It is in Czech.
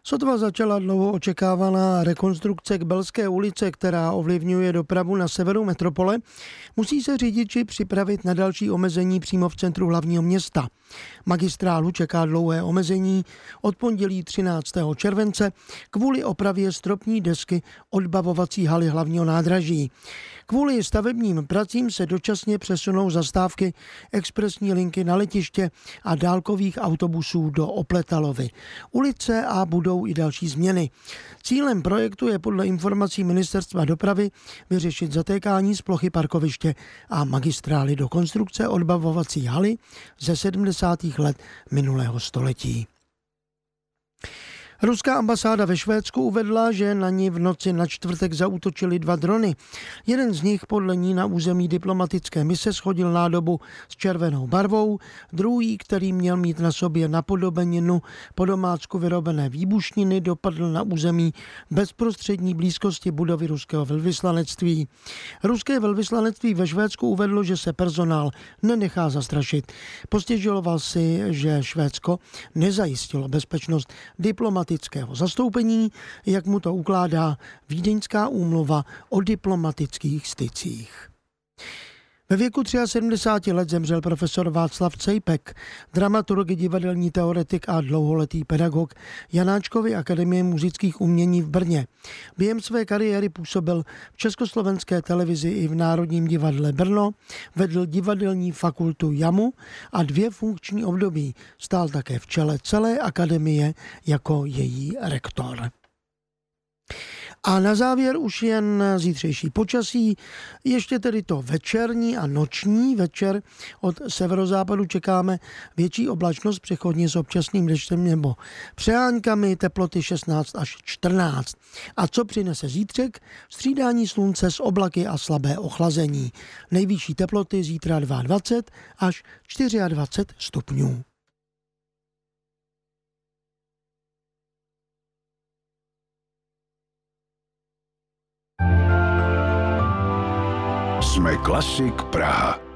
Sotva začala dlouho očekávaná rekonstrukce Kbelské ulice, která ovlivňuje dopravu na severu metropole, musí se řidiči připravit na další omezení přímo v centru hlavního města. Magistrálu čeká dlouhé omezení od pondělí 13. července kvůli opravě stropní desky odbavovací haly hlavního nádraží. Kvůli stavebním pracím se dočasně přesunou zastávky expresní linky na letiště a dálkových autobusů do Opletalovy ulice a budou i další změny. Cílem projektu je podle informací Ministerstva dopravy vyřešit zatékání z plochy parkoviště a magistrály do konstrukce odbavovací haly ze 70. let minulého století. Ruská ambasáda ve Švédsku uvedla, že na ní v noci na čtvrtek zaútočili 2 drony. Jeden z nich podle ní na území diplomatické mise shodil nádobu s červenou barvou, druhý, který měl mít na sobě napodobeninu po domácku vyrobené výbušniny, dopadl na území bezprostřední blízkosti budovy ruského velvyslanectví. Ruské velvyslanectví ve Švédsku uvedlo, že se personál nenechá zastrašit. Postěžoval si, že Švédsko nezajistilo bezpečnost diplomatického zastoupení, jak mu to ukládá Vídeňská úmluva o diplomatických stycích. Ve věku 73 let zemřel profesor Václav Cejpek, dramaturg, divadelní teoretik a dlouholetý pedagog Janáčkovy akademie múzických umění v Brně. Během své kariéry působil v Československé televizi i v Národním divadle Brno, vedl divadelní fakultu JAMU a 2 funkční období stál také v čele celé akademie jako její rektor. A na závěr už jen zítřejší počasí, ještě tedy to večerní a noční. Večer od severozápadu čekáme větší oblačnost, přechodně s občasným deštěm nebo přeháňkami, teploty 16 až 14. A co přinese zítřek? Střídání slunce s oblaky a slabé ochlazení. Nejvyšší teploty zítra 22 až 24 stupňů. Jsme Klasik Praha.